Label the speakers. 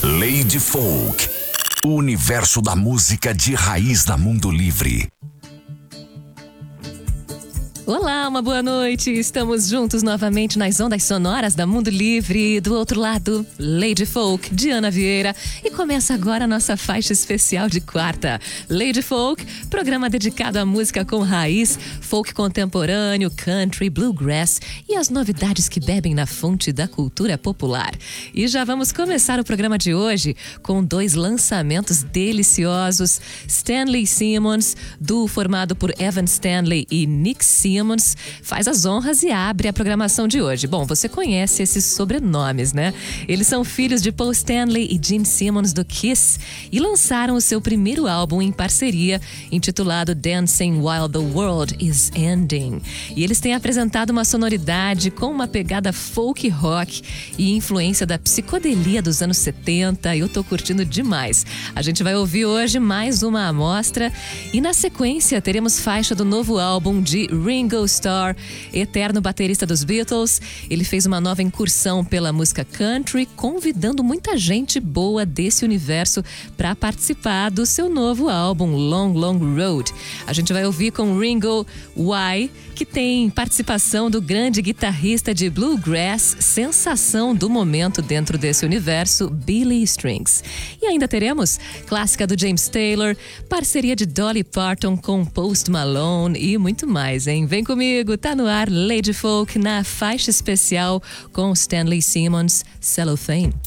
Speaker 1: Lady Folk, o universo da música de raiz da Mundo Livre.
Speaker 2: Olá, uma boa noite. Estamos juntos novamente nas ondas sonoras da Mundo Livre. Do outro lado, Lady Folk, Diana Vieira. E começa agora a nossa faixa especial de quarta. Lady Folk, programa dedicado à música com raiz, folk contemporâneo, country, bluegrass e as novidades que bebem na fonte da cultura popular. E já vamos começar o programa de hoje com dois lançamentos deliciosos. Stanley Simmons, duo formado por Evan Stanley e Nick Simmons, faz as honras e abre a programação de hoje. Bom, você conhece esses sobrenomes, né? Eles são filhos de Paul Stanley e Gene Simmons do Kiss e lançaram o seu primeiro álbum em parceria, intitulado Dancing While the World is Ending. E eles têm apresentado uma sonoridade com uma pegada folk rock e influência da psicodelia dos anos 70. Eu tô curtindo demais. A gente vai ouvir hoje mais uma amostra e na sequência teremos faixa do novo álbum de Ringo Starr, eterno baterista dos Beatles. Ele fez uma nova incursão pela música country, convidando muita gente boa desse universo para participar do seu novo álbum Long Long Road. A gente vai ouvir com Ringo Why, que tem participação do grande guitarrista de bluegrass, sensação do momento dentro desse universo, Billy Strings. E ainda teremos clássica do James Taylor, parceria de Dolly Parton com Post Malone e muito mais, hein? Vem comigo, tá no ar Lady Folk na faixa especial com Stanley Simmons, Cellophane.